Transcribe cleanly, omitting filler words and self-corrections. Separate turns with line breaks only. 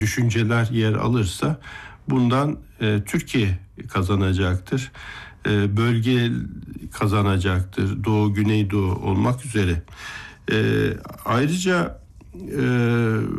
düşünceler yer alırsa bundan Türkiye kazanacaktır. Bölge kazanacaktır. Doğu, Güneydoğu olmak üzere. Ayrıca